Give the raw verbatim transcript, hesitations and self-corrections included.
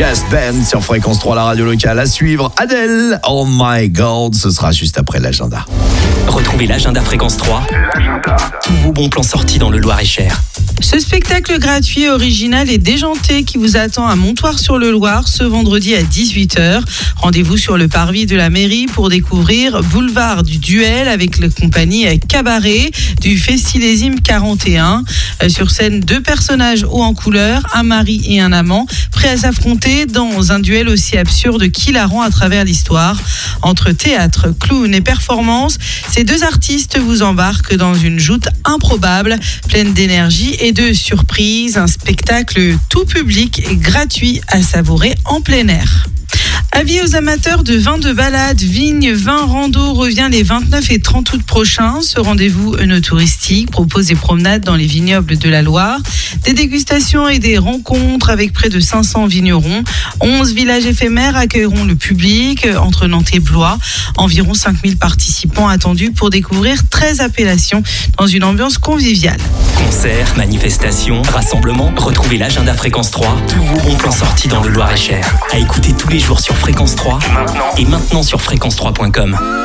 Just Dance sur Fréquence trois, la radio locale. À suivre, Adèle, Oh My God, ce sera juste après l'agenda. Retrouvez l'agenda Fréquence trois, l'agenda. Tous vos bons plans sortis dans le Loir-et-Cher. Ce spectacle gratuit, original et déjanté qui vous attend à Montoire-sur-le-Loir ce vendredi à dix-huit heures. Rendez-vous sur le parvis de la mairie pour découvrir Boulevard du Duel avec la compagnie Cabaret du Festilésime quarante et un. Sur scène, deux personnages hauts en couleur, un mari et un amant, prêts à s'affronter dans un duel aussi absurde qu'hilarant à travers l'histoire. Entre théâtre, clown et performance, ces deux artistes vous embarquent dans une joute improbable, pleine d'énergie et de surprises. Un spectacle tout public et gratuit à savourer en plein air. Avis aux amateurs de vins de balade, vignes, vins rando revient les vingt-neuf et trente août prochains. Ce rendez-vous œnotouristique propose des promenades dans les vignobles de la Loire, des dégustations et des rencontres avec près de cinq cents vignerons. onze villages éphémères accueilleront le public entre Nantes et Blois. Environ cinq mille participants attendus pour découvrir treize appellations dans une ambiance conviviale. Concerts, manifestations, rassemblements, retrouvez l'agenda Fréquence trois, tous vos bons plans sortis dans le Loir-et-Cher. À écouter tous les jours sur Fréquence trois maintenant. Et maintenant sur fréquence trois point com.